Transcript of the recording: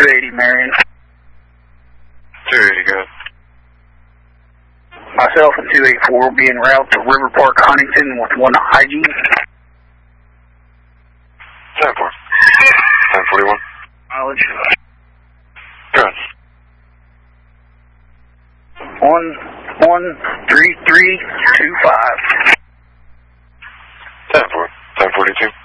280, Marion. 280, good. Myself and 284 will be en route to River Park, Huntington with 1 hygiene. 10-4. 1041. Mileage. Good. 13325. 10-4. 1042.